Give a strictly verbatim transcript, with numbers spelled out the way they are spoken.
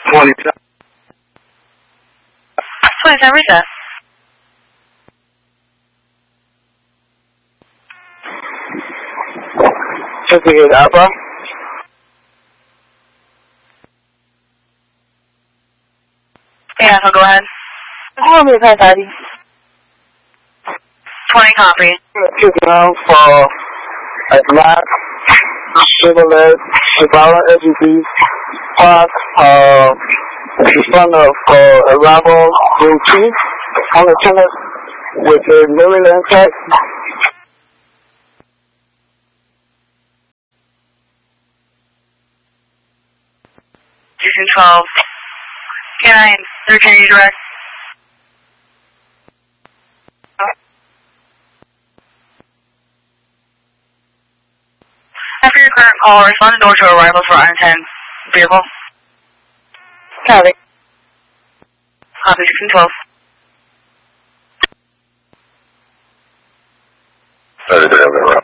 twenty-seven. twenty-seven recess. fifty-eight Alpha. Yeah, so go ahead. Call me, Pat Daddy. twenty copy. Two down for a black Chevrolet Chevrolet S U V park uh, in front of uh, a Rambo Blue Chief on the tennis with a Maryland tag. Station twelve. K nine, thirteen direct. After your current call, respond to door to arrival for unattended vehicle. Copy. Copy, sixteen twelve. Thirty-three,